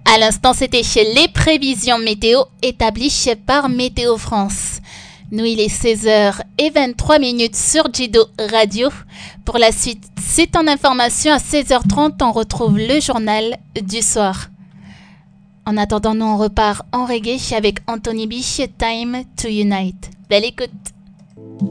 À l'instant, c'était chez les prévisions météo établies par Météo France. Nous, il est 16h23 sur Jido Radio. Pour la suite, c'est en information à 16h30, on retrouve le journal du soir. En attendant, nous, on repart en reggae avec Anthony B. Time to Unite. Belle écoute.